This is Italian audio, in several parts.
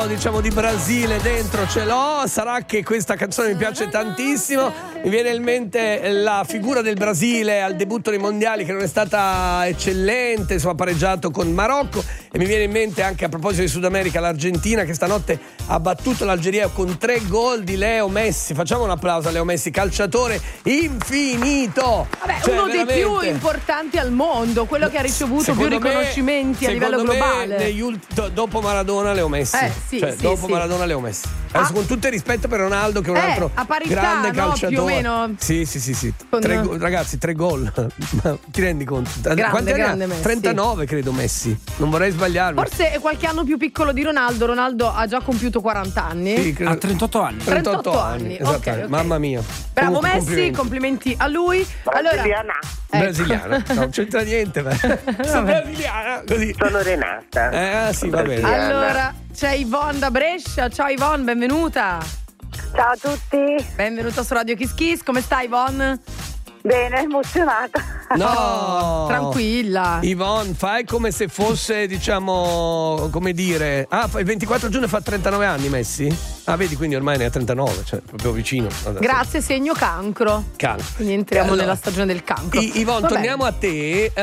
diciamo di Brasile dentro ce l'ho. Sarà che questa canzone mi piace tantissimo. Mi viene in mente la figura del Brasile al debutto dei mondiali, che non è stata eccellente, insomma, pareggiato con il Marocco. E mi viene in mente anche, a proposito di Sud America, l'Argentina che stanotte ha battuto l'Algeria con 3 gol di Leo Messi. Facciamo un applauso a Leo Messi, calciatore infinito. Vabbè, uno dei più importanti al mondo, quello che ha ricevuto più riconoscimenti a livello globale. Dopo Maradona, Leo Messi. Maradona, Leo Messi. Adesso, con tutto il rispetto per Ronaldo, che è un altro a parità, grande calciatore. Più o meno. Sì. Ragazzi, 3 gol. Ti rendi conto? Grande Messi. 39 credo Messi. Non vorrei sbagliarmi. Forse è qualche anno più piccolo di Ronaldo. Ronaldo ha già compiuto 40 anni. Sì, ha 38 anni. 38 anni. Okay. Mamma mia. Bravo Messi, complimenti a lui. Brasiliana. Brasiliana. No, non c'entra niente. Sono brasiliana. Così. Sono Renata. Sì, va bene. Allora, c'è Yvonne da Brescia. Ciao Yvonne, benvenuta. Ciao a tutti. Benvenuta su Radio Kiss Kiss. Come stai, Yvonne? Bene, emozionata. No, tranquilla. Yvonne, fai come se fosse, diciamo, come dire. Il 24 giugno fa 39 anni Messi? Vedi, quindi ormai ne ha 39, cioè proprio vicino. Adesso. Grazie, segno cancro. Quindi entriamo nella stagione del cancro. Yvonne, torniamo a te.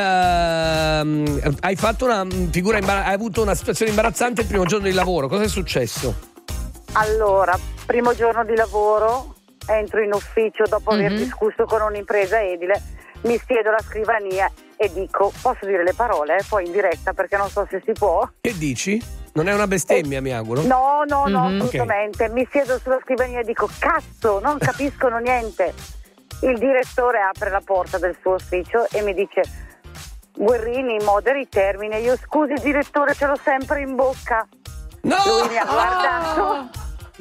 Hai fatto una figura hai avuto una situazione imbarazzante il primo giorno di lavoro. Cosa è successo? Allora, primo giorno di lavoro, entro in ufficio dopo aver discusso con un'impresa edile, mi siedo alla scrivania e dico: posso dire le parole? Poi in diretta, perché non so se si può. Che dici? Non è una bestemmia, mi auguro? No, assolutamente. Okay. Mi siedo sulla scrivania e dico: cazzo, non capiscono niente. Il direttore apre la porta del suo ufficio e mi dice: Guerrini, moderi i termini. Io: scusi direttore, ce l'ho sempre in bocca. No! Lui mi ha guardato.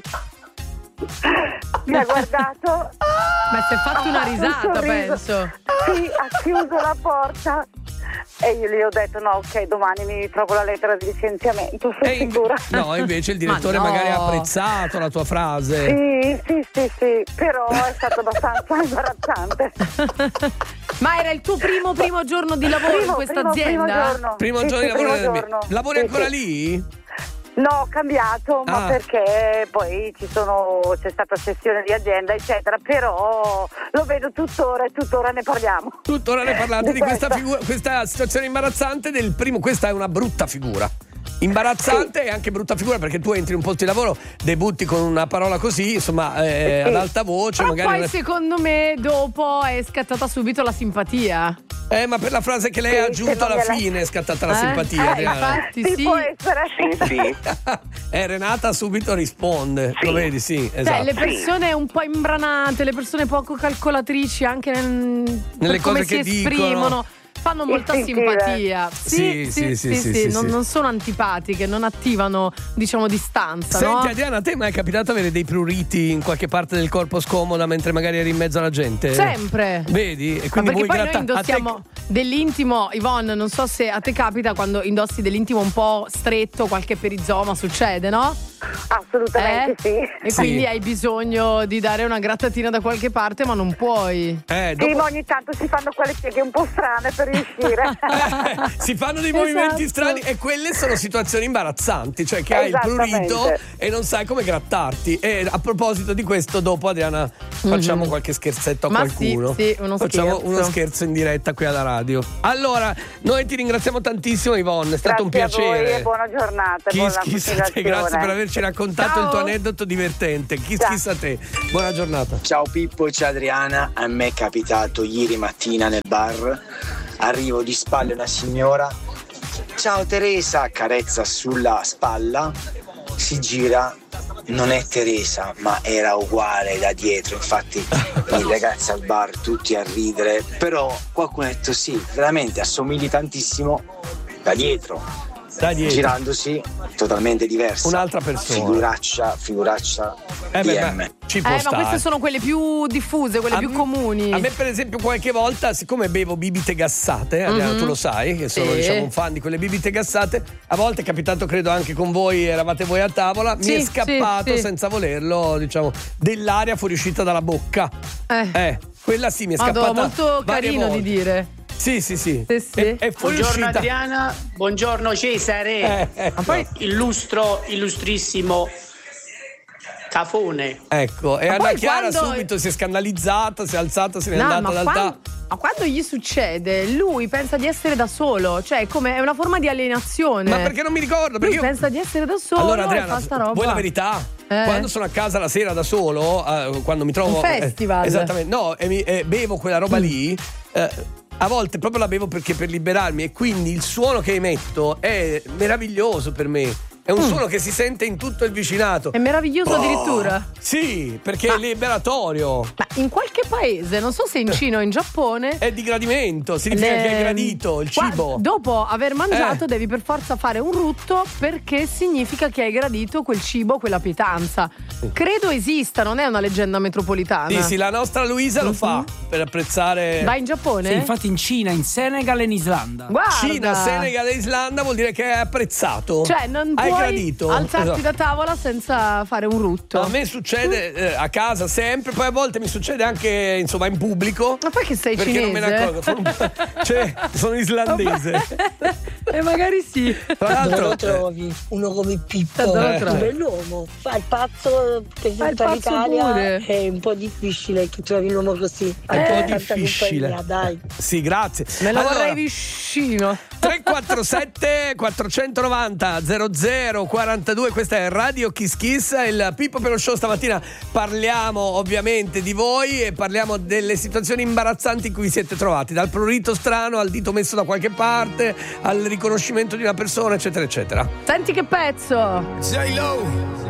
Mi ha guardato. Ma si è fatto una risata, penso. Sì, ha chiuso la porta. E io gli ho detto: no, ok, domani mi trovo la lettera di licenziamento, sei sicura? No, invece il direttore magari ha apprezzato la tua frase. Sì, però è stato abbastanza imbarazzante. Ma era il tuo primo giorno di lavoro in questa azienda? Primo giorno di lavoro. Lavori ancora lì? No, ho cambiato, ma perché poi c'è stata sessione di azienda, eccetera, però lo vedo tuttora e tuttora ne parliamo. Tuttora ne parlate di questa situazione imbarazzante del primo. Questa è una brutta figura. Imbarazzante e anche brutta figura, perché tu entri in un posto di lavoro, debutti con una parola così, insomma, ad alta voce. Però magari poi secondo me dopo è scattata subito la simpatia. Ma per la frase che lei ha aggiunto alla fine è scattata la simpatia. Infatti, sì. Può essere. Sì. Renata subito risponde. Lo vedi, sì, esatto. Le persone un po' imbranate, le persone poco calcolatrici anche nelle cose come che si esprimono. Fanno molta simpatia. Sì. Non sono antipatiche, non attivano, diciamo, distanza. Senti, no? Adriana, a te mai è capitato avere dei pruriti in qualche parte del corpo scomoda mentre magari eri in mezzo alla gente? Sempre. Vedi? E quindi ma perché poi noi indossiamo dell'intimo, Yvonne, non so se a te capita quando indossi dell'intimo un po' stretto, qualche perizoma, succede, no? Assolutamente sì. E quindi hai bisogno di dare una grattatina da qualche parte, ma non puoi. Sì, ma ogni tanto si fanno quelle pieghe un po' strane per riuscire. Si fanno dei movimenti strani e quelle sono situazioni imbarazzanzi, cioè che hai il prurito e non sai come grattarti. E a proposito di questo, dopo, Adriana, facciamo qualche scherzetto a qualcuno. Sì, facciamo uno scherzo in diretta qui alla radio. Allora, noi ti ringraziamo tantissimo, Yvonne, è stato un piacere. Grazie a voi e buona giornata. Grazie per averci raccontato il tuo aneddoto divertente. Chissà te. Buona giornata. Ciao Pippo, ciao Adriana. A me è capitato ieri mattina nel bar. Arrivo di spalle una signora. Ciao Teresa, carezza sulla spalla. Si gira, non è Teresa, ma era uguale da dietro. Infatti i ragazzi al bar tutti a ridere. Però qualcuno ha detto: sì, veramente assomigli tantissimo da dietro. Girandosi totalmente diversa. Un'altra persona. Figuraccia DM. Ci può ma stare. queste sono quelle più diffuse, quelle più comuni. A me per esempio qualche volta, siccome bevo bibite gassate, tu lo sai, che sono diciamo un fan di quelle bibite gassate, a volte è capitato, credo anche con voi, eravate voi a tavola, mi è scappato senza volerlo, diciamo, dell'aria fuoriuscita dalla bocca. Quella sì mi è scappata. Molto carino volte. di dire. Sì. È buongiorno Adriana, buongiorno Cesare. Ecco. Ma poi illustrissimo Cafone. Ecco, e Anna Chiara subito si è scandalizzata, si è alzata, se n'è andata dal Ma quando gli succede, lui pensa di essere da solo, cioè è una forma di alienazione. Ma perché non mi ricordo? Perché lui pensa di essere da solo. Allora Adriana, fa sta roba. vuoi la verità? Quando sono a casa la sera da solo, quando mi trovo un festival. Esattamente, no, e bevo quella roba lì, a volte proprio la bevo perché per liberarmi, e quindi il suono che emetto è meraviglioso per me. È un suono che si sente in tutto il vicinato. È meraviglioso addirittura? Sì, perché è liberatorio. Ma in qualche paese, non so se in Cina o in Giappone, è di gradimento, significa che è gradito il cibo. Dopo aver mangiato devi per forza fare un rutto, perché significa che hai gradito quel cibo, quella pietanza. Credo esista, non è una leggenda metropolitana. Sì, la nostra Luisa lo fa per apprezzare. Vai in Giappone? Sì, infatti in Cina, in Senegal e in Islanda. Guarda. Cina, Senegal e Islanda vuol dire che è apprezzato. Cioè non puoi gradito. alzarti da tavola senza fare un rutto. A me succede a casa sempre, poi a volte mi succede anche insomma in pubblico. Ma poi che sei perché cinese? non me ne accorgo. Sono islandese. E magari sì. Tra l'altro, dove lo trovi? Uno come Pippo, un bell'uomo, fa il pazzo per tutta l'Italia pure. È un po' difficile che trovi un uomo così. È un po' difficile. Compagnia, dai. Sì, grazie. Me lo vorrei vicino. 347 490 0042, questa è Radio Kiss Kiss, il Pippo per lo show. Stamattina parliamo ovviamente di voi e parliamo delle situazioni imbarazzanti in cui vi siete trovati, dal prurito strano al dito messo da qualche parte al riconoscimento di una persona, eccetera eccetera. Senti che pezzo. J-Lo